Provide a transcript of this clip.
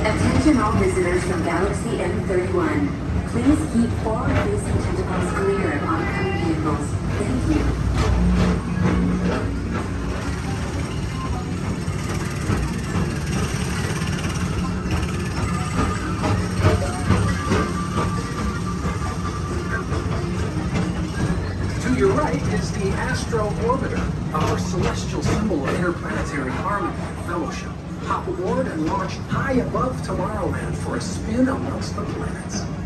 Attention all visitors from Galaxy M31. Please keep forward-facing tentacles clear of oncoming vehicles. Thank you. To your right is the Astro Orbiter, our celestial symbol of interplanetary harmony and fellowship. Hop aboard and launch high above Tomorrowland for a spin amongst the planets.